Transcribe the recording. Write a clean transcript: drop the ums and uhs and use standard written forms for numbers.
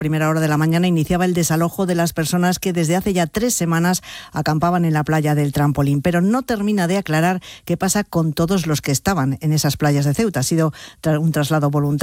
Primera hora de la mañana iniciaba el desalojo de las personas que desde hace ya 3 semanas acampaban en la playa del Trampolín, pero no termina de aclarar qué pasa con todos los que estaban en esas playas de Ceuta. Ha sido un traslado voluntario